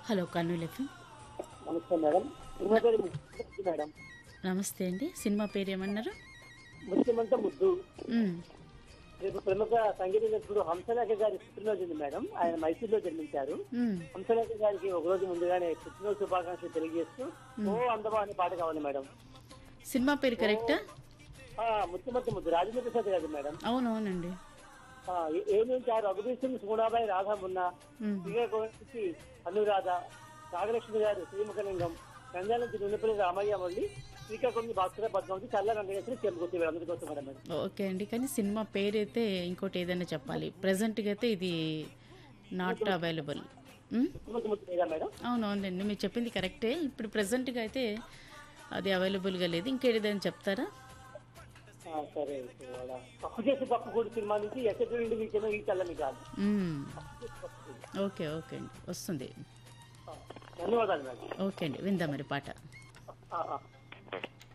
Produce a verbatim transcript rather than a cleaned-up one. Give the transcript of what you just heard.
Hello Kurnool FM. నమస్తే madam. Cinema పేరు ముద్దు మేడం. నమస్తే అండి. సినిమా పేరు ఏమన్నారు? ముఖ్యమంత ముద్దు. మ్మ్. రేపు ప్రముఖ సంగీత దర్శకుడు హంసలేఖ గారి పుట్టినరోజు ఉంది మేడం. ఆయన మైసూరులో జన్మించారు. మ్మ్. హంసలేఖ గారికి ఒక రోజు ముందుగానే పుట్టినరోజు శుభాకాంక్షలు తెలియజేస్తూ ఓ అందమా అనే పాట కావాలి మేడం. సినిమా పేరు కరెక్టా? ఆ ముఖ్యమంత ముద్దు రాజేంద్ర ప్రసాద్ గారు మేడం. అవునవునండి. ఆ, ఏ- ఏ నుంచి ఆ రఘుబీర్ సింగ్ సుగుణాబాయి రాధా మున్నా మ్మ్. శ్రీకాకుళం అనురాధ నాగలక్ష్మి గారు శ్రీముఖలింగం నంద్యాల నుంచి నూనెపల్లి రామయ్య మళ్ళీ శ్రీకాకుళం భాస్కర పద్మావతి చల్ల రంగేశ్వరి చెంపుకొచ్చి అందరి కోసం మేడం మేడం. ఓకే అండి. కానీ సినిమా పేరు అయితే ఇంకోటి ఏదైనా చెప్పాలి. ప్రజెంట్గా అయితే ఇది నాట్ అవైలబుల్. ముఖ్యమంత ముద్దు లేదా మేడం? అవునవునండి, మీరు చెప్పింది కరెక్టే. ఇప్పుడు ప్రజెంట్గా అయితే అది అవైలబుల్గా లేదు. ఇంకేదైనా చెప్తారా? ఆ, సరే ఇవాళ పప్పు చేసి పప్పు కూడి సినిమా నుంచి ఎక్కడి నుండి వీకేమో ఈ చల్లని కాదు. మ్మ్. ఓకే ఓకే అండి, వస్తుంది. ధన్యవాదాలు మేడం. ఓకే అండి, విందాం మరి పాట. ఆ, ఆ.